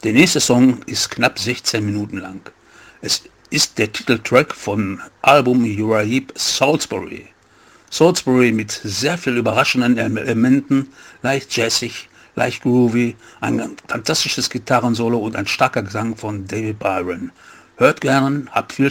Der nächste Song ist knapp 16 Minuten lang. Es ist der Titeltrack vom Album Uriah Heep Salisbury. Salisbury mit sehr viel überraschenden Elementen, leicht jazzig, leicht groovy, ein fantastisches Gitarrensolo und ein starker Gesang von David Byron. Hört gern, habt viel